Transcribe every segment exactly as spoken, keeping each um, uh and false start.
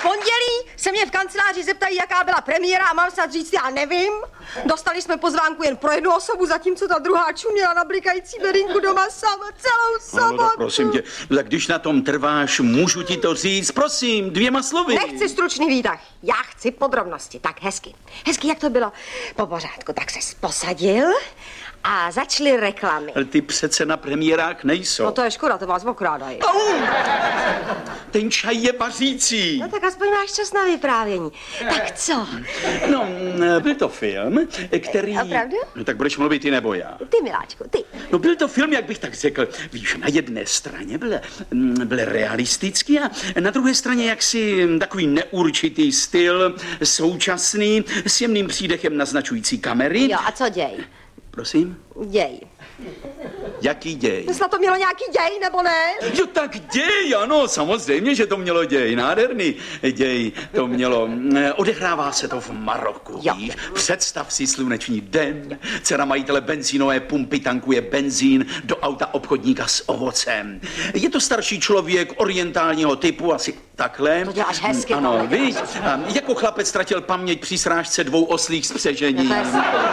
pondělí se mě v kanceláři zeptají, jaká byla premiéra a mám snad říct, já nevím. Dostali jsme pozvánku jen pro jednu osobu, zatímco ta druhá čuměla na blikající bedinku doma sama celou sobotu. No, no, prosím tě, tak když na tom trváš, můžu ti to říct, prosím, dvěma slovy. Nechci stručný výtah, já chci podrobnosti. Tak hezky, hezky, jak to bylo po pořádku, tak ses posadil a začaly reklamy. Ale ty přece na premiérách nejsou. No to je škoda, to vás okrádají. Ten čaj je vařící. No tak aspoň máš čas na vyprávění. Tak co? No, byl to film, který... Opravdu? No tak budeš mluvit ty nebo já? Ty, miláčku, ty. No byl to film, jak bych tak řekl, víš, na jedné straně byl, byl realistický a na druhé straně jaksi takový neurčitý styl, současný, s jemným přídechem naznačující kamery. Jo, a co děj? Prosím? Děj. Jaký děj? Snad to mělo nějaký děj, nebo ne? Jo, tak děj, ano, samozřejmě, že to mělo děj, nádherný děj to mělo. Odehrává se to v Maroku, jo. Víš? Představ si slunečný den, dcera majitele benzínové pumpy tankuje benzín do auta obchodníka s ovocem. Je to starší člověk orientálního typu, asi takhle. To děláš hezky. Ano, víš, jako chlapec ztratil paměť při srážce dvou oslých spřežení. To je,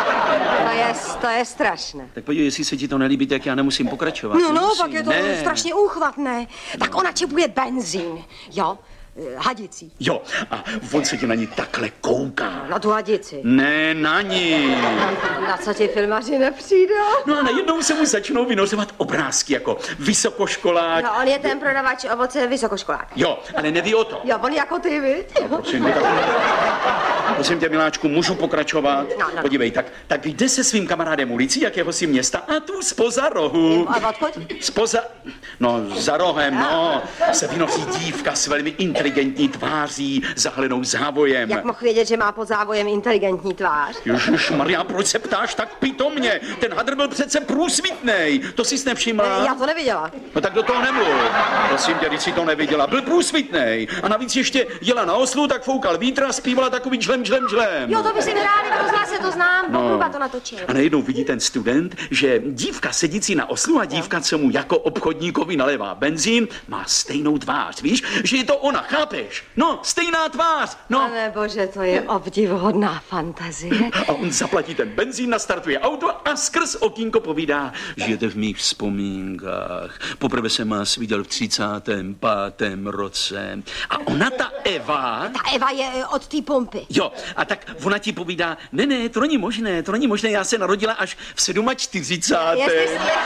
to je, to je strašné. Tak podívej, jestli se ti to nelíbí, tak já nemusím pokračovat. No, no, nemusím. pak je to ne. strašně úchvatné. Tak ona čepuje benzín, jo? Hadicí. Jo, a on se ti na ní takhle kouká. Na tu hadici. Ne, na ní. Na co ti filmaři nepřijdou? No a najednou se mu začnou vynořovat obrázky jako vysokoškolák. No, on je ten prodavač ovoce vysokoškolák. Jo, ale neví o to. Jo, on jako ty, viď? No, prosím, tě, tak... prosím tě, miláčku, můžu pokračovat? No, no. Podívej, tak, tak jde se svým kamarádem ulicí, jakéhosi města, a tu spoza rohu. A odkud? Spoza... No, za rohem, no, se vynoří dívka s velmi inteligentní tváří, zahalenou závojem. Jak mohl vědět, že má pod závojem inteligentní tvář? Ježišmarja, proč se ptáš tak pitomně? Ten hadr byl přece průsvitnej. To jsi nevšimla? Já to neviděla. No tak do toho nemluv. Prosím tě, když jsi to neviděla. Byl průsvitnej. A navíc ještě jela na oslu, tak foukal vítr a zpívala takový žlem, žlem, žlem. Jo, to by si mi rádi, to zná se, to znám. No. Pokruba to natočil. A najednou vidí ten student, že dívka sedící na oslu a dívka, co mu jako obchodníkovi nalévá benzín, má stejnou tvář. Víš, že je to ona, chápeš? No, stejná tvář, no. Pane bože, to je obdivuhodná fantazie. A on zaplatí ten benzín, nastartuje auto a skrz okýnko povídá: žijete v mých vzpomínkách. Poprvé jsem vás viděl v třicátém pátém roce. A ona, ta Eva... Ta Eva je od té pumpy. Jo, a tak ona ti povídá: ne, ne, to není možné, to není možné, já se narodila až v čtyřicátém sedmém Jestli si...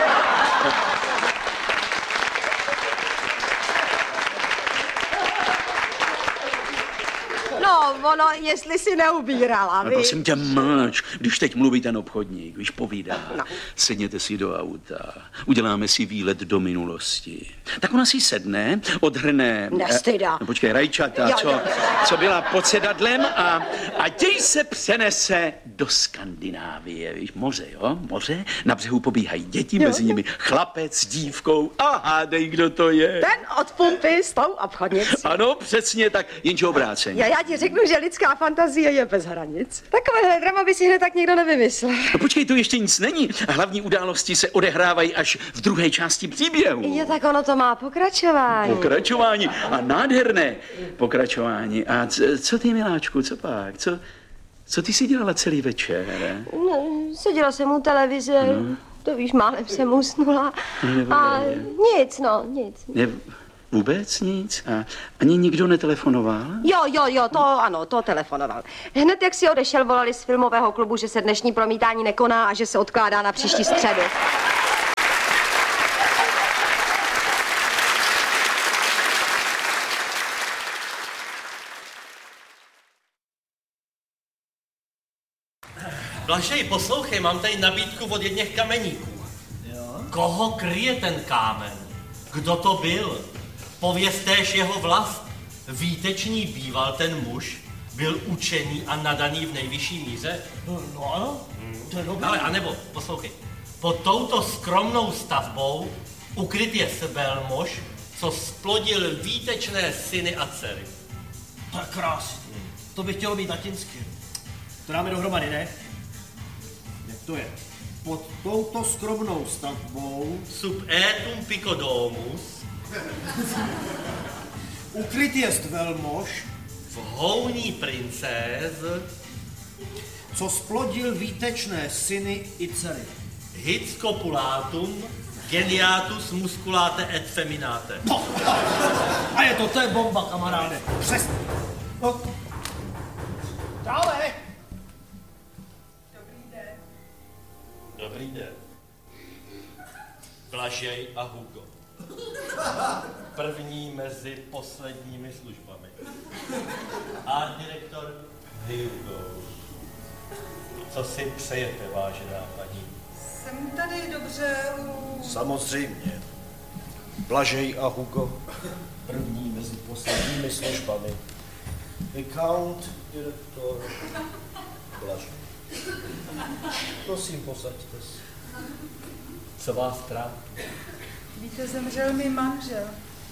No, ono, jestli si neubírala, víš? Prosím tě, mlč, když teď mluví ten obchodník, víš, povídá, no. Sedněte si do auta, uděláme si výlet do minulosti. Tak ona si sedne, odhrne... Nestyda. No, počkej, rajčata, Jo, co, jo. co byla pod sedadlem a, a děj se přenese do Skandinávie, víš, moře, jo, moře, na břehu pobíhají děti, jo. Mezi nimi chlapec s dívkou a hádej, kdo to je. Ten od pumpy s tou obchodnicí. Ano, přesně tak, jenže obráceně. Já, já ti řeknu, že lidská fantazie je bez hranic. Takovéhle drama by si hned tak nikdo nevymyslel. No počkej, to ještě nic není. Hlavní události se odehrávají až v druhé části příběhu. Jo, tak ono to má pokračování. Pokračování a nádherné pokračování. A c- co ty, miláčku, co pak? Co, co ty si dělala celý večer? No, seděla jsem u televize, no. To víš, málem jsem usnula. Nebo A je. nic, no, nic. Ne, vůbec nic? A ani nikdo netelefonoval? Jo, jo, jo, to ano, to telefonoval. Hned jak si odešel, volali z filmového klubu, že se dnešní promítání nekoná a že se odkládá na příští středu. Blažej, poslouchej, mám tady nabídku od jedněch kameníků. Jo? Koho kryje ten kámen? Kdo to byl? Pověztéž jeho vlast. Výtečný býval ten muž, byl učený a nadaný v nejvyšší míře. No, no ano, to je dobré. Ale anebo, poslouchej, pod touto skromnou stavbou ukryt je sebelmož, co splodil výtečné syny a dcery. To je krásný. To by chtělo být latinsky. To dáme dohromady, ne? Jak to je? Pod touto skromnou stavbou Sub etum picodomus ukryt jest velmož, v houní princéz, co splodil výtečné syny i dcery. hic copulatum, geniatus musculate et feminate. No. A je to, to je bomba, kamaráde. Přesně. No. Dále. Dobrý den. Dobrý den. Blažej a Hugo. První mezi posledními službami. A direktor Hugo. Co si přejete, vážená paní? Jsem tady dobře u... Samozřejmě. Blažej a Hugo. První mezi posledními službami. Account, direktor, Blažej. Prosím, posaďte se. Co vás trápí? Víte, zemřel mi manžel.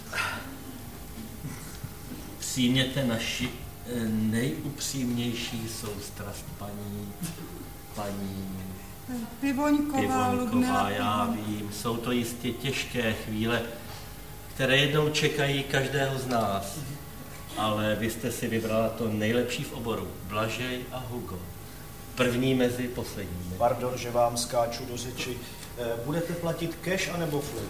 Přijměte naši eh, nejupřímnější soustrast, paní, paní Pivoňková, Pivoňková, já vím, jsou to jistě těžké chvíle, které jednou čekají každého z nás, ale vy jste si vybrala to nejlepší v oboru, Blažej a Hugo. První mezi posledními. Pardon, že vám skáču do řeči. Budete platit cash anebo flu?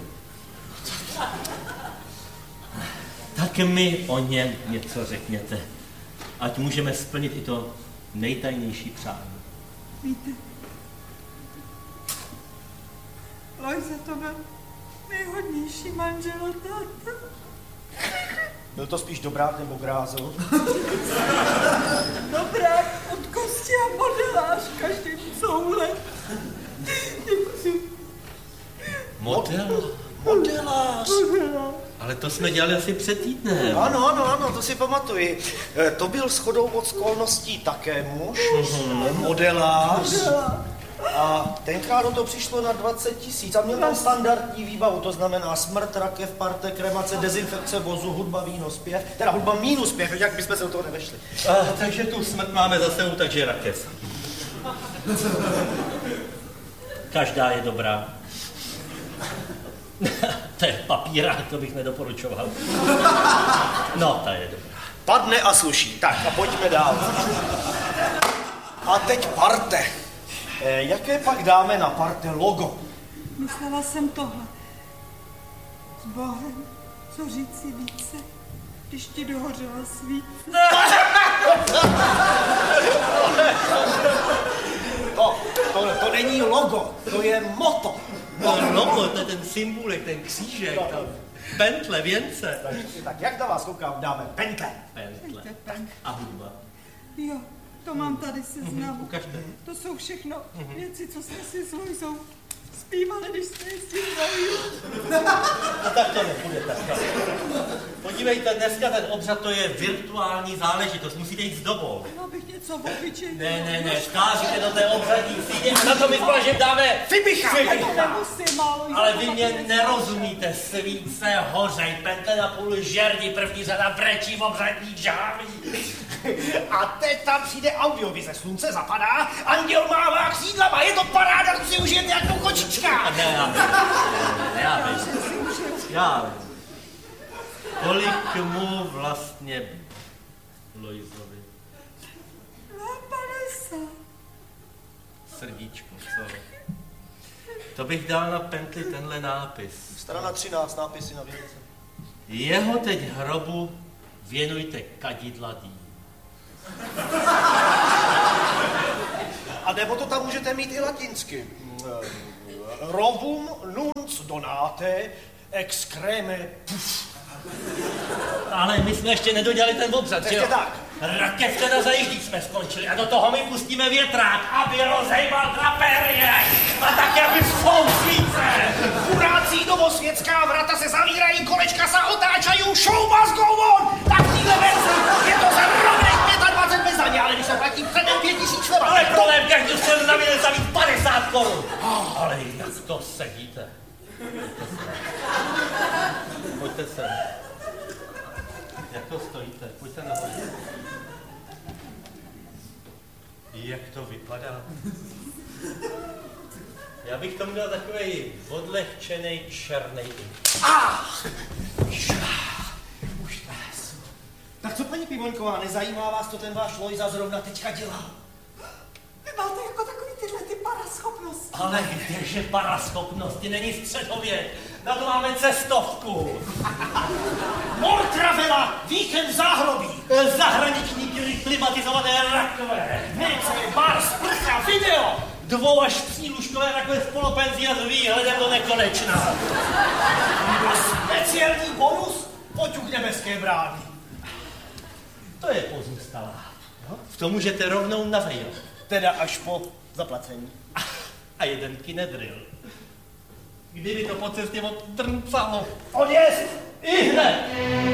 Tak mi o něm něco řekněte, ať můžeme splnit i to nejtajnější přání. Víte, Lojza to byl nejhodnější manžel táta. Byl to spíš dobrák nebo grázl? Dobrák od kosti a modelář každý souled. Model? Modelář. Ale to jsme dělali asi před týdnem. Ano, ano, ano, to si pamatuji. E, to byl shodou okolností také muž, mm-hmm. modelář. A tenkrát do to přišlo na dvacet tisíc a měl tam standardní výbavu, to znamená smrt, rakev, parte, kremace, dezinfekce vozu, hudba, víno, zpěv, teda hudba minus zpěv, jak bychom se do toho nevešli. A, takže tu smrt máme za sebou, takže rakev. Každá je dobrá. To je papíra, to bych nedoporučoval. No, ta je dobrá. Padne a sluší. Tak a pojďme dál. A teď parte. E, jaké pak dáme na parte logo? Myslela jsem tohle. S Bohem, co říct si více, když ti dohořela svíce. To, to, to není logo, to je moto. No, logo, to je ten symbolek, ten křížek, ta pentle, věnce. Tak, tak jak na vás koukám, dáme pentle. Pentle. A hudba. Jo, to mám tady seznam. Mm, ukažte. To jsou všechno mm-hmm. věci, co jsme si s Lojzou zpívali, když jsme jezdili na výlet. No tak to nepůjde takhle. Podívejte, dneska ten obřad to je virtuální záležitost, musíte jít s dobou. Měla bych něco obyčejného. Ne, ne, ne, škáříte do té obřadní síně a na to my s Blažem dáme Fibicha. Nemusím, málo. Ale vy mě nerozumíte, svíce hořej, pentle na půl žerdi, první řada brečí v obřadní žáví. A teď tam přijde audiovize, slunce zapadá, anděl mává křídlama, je to paráda, to si užijete jako kočička. Ne, já vím, já vím, já vím. Kolik mu vlastně Lojzovi? Na padesát. Srdíčko, co? To bych dal na pentli tenhle nápis. Strana třináct, nápisy na věnce. Jeho teď hrobu věnujte kadidladí. A nebo to tam můžete mít i latinsky. Rovum nuns donate ex creme puf. Ale my jsme ještě nedodělali ten obřad, že jo? tak. Rakev teda zajíždí jsme skončili a do toho my pustíme větrák, aby rozejmal draperie a také aby svíce. Kurácí domosvětská vrata se zavírají, kolečka se otáčají, show must go on! Tak v téhle verzi je to za rovných dvacet pět bez daně, ale když se platí předem pět tisíc šleva. Ale problém, každý se navíde za víc padesát korun. Ale jak to sedíte? Pojďte sem. Jak to stojíte? Pojďte nahoru. Jak to vypadá? Já bych tomu dal takovej odlehčenej černej ink. Ah! Už les. Tak co paní Pivoňková, nezajímá vás, co ten váš Lojza zrovna teďka dělá? Vy máte jako takový tyhle ty paraschopnosti. Ale kdeže paraschopnosti, není středověk, na to máme cestovku. Mortravela, víkend v záhrobí. Zahraniční klimatizované rakve. Více, bar, sprcha, video. Dvou až třílůžkové rakve v polopenzi a s výhledem do nekonečna. Speciální bonus, poťuk nebeské brány. To je pozůstalá. V tom můžete rovnou na vejl. Teda až po zaplacení. A jeden kinedril. Kdyby to po cestě odtrncalo. Odjezd! I hned!